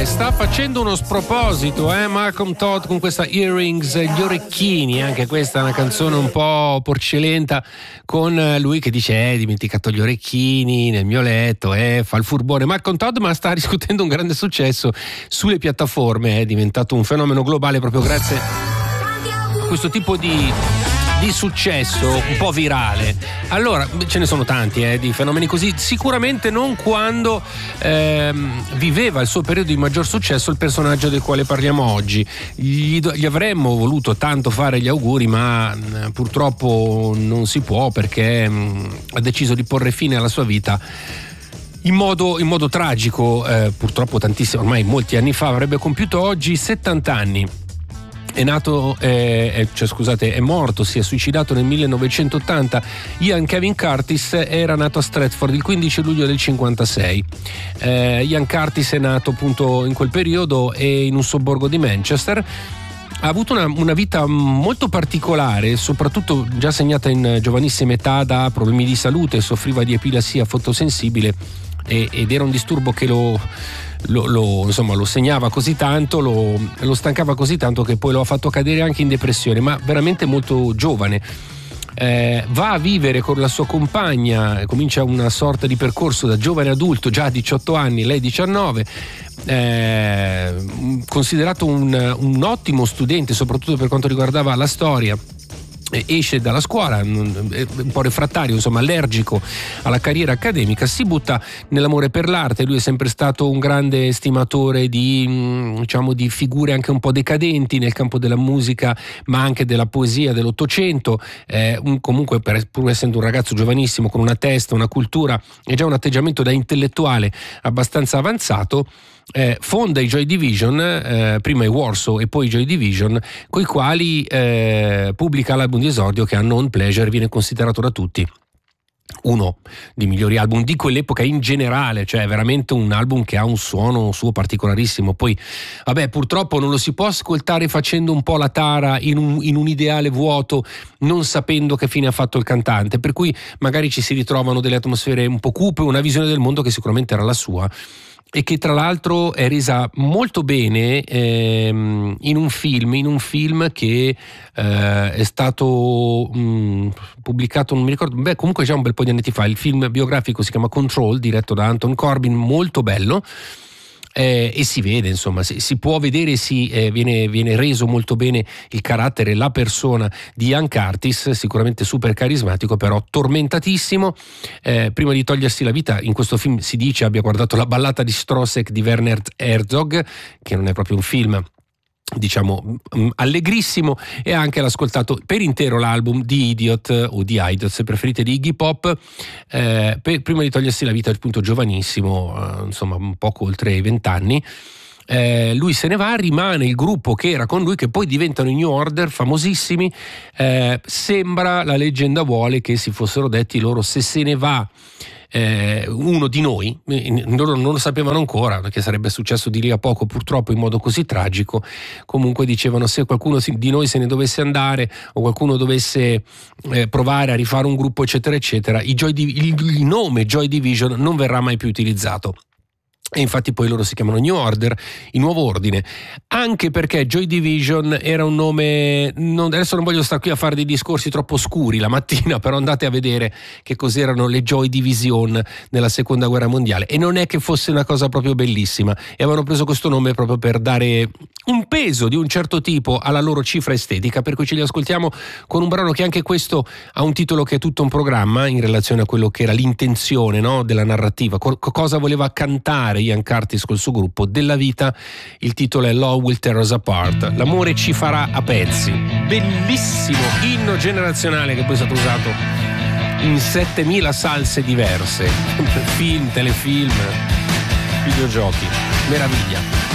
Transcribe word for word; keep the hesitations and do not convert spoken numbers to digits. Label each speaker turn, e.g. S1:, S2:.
S1: Eh, sta facendo uno sproposito, eh, Malcolm Todd con questa Earrings, gli orecchini, anche questa è una canzone un po' porcellenta, con lui che dice eh, hai dimenticato gli orecchini nel mio letto, eh, fa il furbone. Malcolm Todd, ma sta riscuotendo un grande successo sulle piattaforme, è diventato un fenomeno globale proprio grazie a questo tipo di di successo un po' virale. Allora, ce ne sono tanti eh, di fenomeni così, sicuramente non quando ehm, viveva il suo periodo di maggior successo il personaggio del quale parliamo oggi. Gli, gli avremmo voluto tanto fare gli auguri, ma mh, purtroppo non si può, perché mh, ha deciso di porre fine alla sua vita in modo, in modo tragico, eh, purtroppo tantissimo, ormai molti anni fa. Avrebbe compiuto oggi settanta anni. È nato, eh, cioè scusate, è morto, si è suicidato nel millenovecentottanta. Ian Kevin Curtis era nato a Stratford il quindici luglio del cinquantasei. Eh, Ian Curtis è nato appunto in quel periodo e in un sobborgo di Manchester. Ha avuto una, una vita molto particolare, soprattutto già segnata in giovanissima età da problemi di salute. Soffriva di epilassia fotosensibile e, ed era un disturbo che lo Lo, lo, insomma, lo segnava così tanto, lo, lo stancava così tanto che poi lo ha fatto cadere anche in depressione, ma veramente molto giovane. Eh, va a vivere con la sua compagna, comincia una sorta di percorso da giovane adulto, già a diciotto anni, lei diciannove. Eh, considerato un, un ottimo studente, soprattutto per quanto riguardava la storia. Esce dalla scuola un po' refrattario, insomma allergico alla carriera accademica, si butta nell'amore per l'arte. Lui è sempre stato un grande estimatore di, diciamo, di figure anche un po' decadenti nel campo della musica, ma anche della poesia dell'Ottocento. Eh, un, comunque per, pur essendo un ragazzo giovanissimo con una testa, una cultura e già un atteggiamento da intellettuale abbastanza avanzato, Eh, fonda i Joy Division, eh, prima i Warsaw e poi i Joy Division, coi quali eh, pubblica l'album di esordio che, a Non Pleasure, viene considerato da tutti uno dei migliori album di quell'epoca in generale, cioè veramente un album che ha un suono suo particolarissimo. Poi vabbè, purtroppo non lo si può ascoltare facendo un po' la tara in un, in un ideale vuoto, non sapendo che fine ha fatto il cantante, per cui magari ci si ritrovano delle atmosfere un po' cupe, una visione del mondo che sicuramente era la sua e che tra l'altro è resa molto bene ehm, in un film in un film che eh, è stato mh, pubblicato, non mi ricordo, beh comunque già un bel po' di anni fa. Il film biografico si chiama Control, diretto da Anton Corbijn, molto bello. Eh, e si vede, insomma, si, si può vedere, si, eh, viene, viene reso molto bene il carattere, la persona di Ian Curtis, sicuramente super carismatico, però tormentatissimo. Eh, prima di togliersi la vita, in questo film si dice abbia guardato La ballata di Strossek di Werner Herzog, che non è proprio un film, diciamo, allegrissimo, e anche l'ascoltato per intero l'album di Idiot o di Idols, se preferite, di Iggy Pop, eh, per, prima di togliersi la vita, appunto giovanissimo, eh, insomma un poco oltre i vent'anni. Eh, lui se ne va, rimane il gruppo che era con lui, che poi diventano i New Order, famosissimi. Eh, sembra, la leggenda vuole, che si fossero detti loro: se se ne va Eh, uno di noi, loro non lo sapevano ancora perché sarebbe successo di lì a poco, purtroppo in modo così tragico. Comunque dicevano, se qualcuno di noi se ne dovesse andare o qualcuno dovesse eh, provare a rifare un gruppo eccetera eccetera, i Joy Div- il, il nome Joy Division non verrà mai più utilizzato. E infatti poi loro si chiamano New Order, il nuovo ordine, anche perché Joy Division era un nome, non, adesso non voglio stare qui a fare dei discorsi troppo scuri la mattina, però andate a vedere che cos'erano le Joy Division nella seconda guerra mondiale, e non è che fosse una cosa proprio bellissima, e avevano preso questo nome proprio per dare un peso di un certo tipo alla loro cifra estetica, per cui ce li ascoltiamo con un brano che anche questo ha un titolo che è tutto un programma in relazione a quello che era l'intenzione, no, della narrativa, Co- cosa voleva cantare Ian Curtis col suo gruppo della vita. Il titolo è Love Will Tear Us Apart, l'amore ci farà a pezzi. Bellissimo inno generazionale che poi è stato usato in settemila salse diverse, film, telefilm, videogiochi, meraviglia.